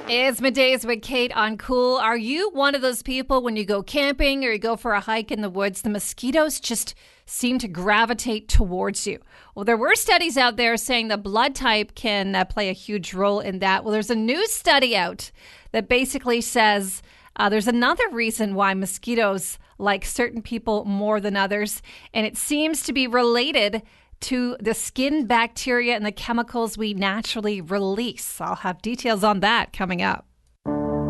It's middays with Kate on Cool. Are you one of those people when you go camping or you go for a hike in the woods, the mosquitoes just seem to gravitate towards you? Well, there were studies out there saying the blood type can play a huge role in that. Well, there's a new study out that basically says there's another reason why mosquitoes like certain people more than others, and it seems to be related to the skin bacteria and the chemicals we naturally release. I'll have details on that coming up.